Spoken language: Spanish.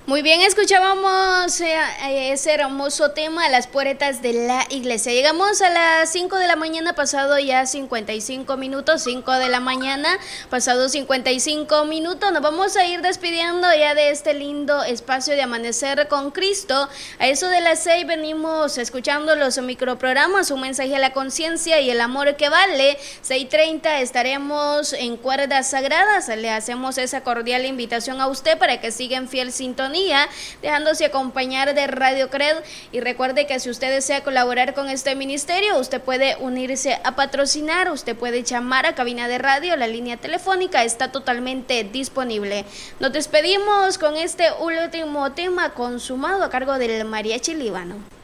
Muy bien, escuchábamos ese hermoso tema, Las puertas de la iglesia. Llegamos a las 5 de la mañana, pasado ya 55 minutos, 5 de la mañana, pasado 55 minutos. Nos vamos a ir despidiendo ya de este lindo espacio de Amanecer con Cristo. A eso de las 6 venimos escuchando los microprogramas, un mensaje a la conciencia y el amor que vale. 6:30 estaremos en Cuerdas Sagradas. Le hacemos esa cordial invitación a usted para que siga en fiel sintonía, dejándose acompañar de Radio Cred. Y recuerde que si usted desea colaborar con este ministerio, usted puede unirse a patrocinar, usted puede llamar a cabina de radio, la línea telefónica está totalmente disponible. Nos despedimos con este último tema consumado a cargo del Mariachi Líbano.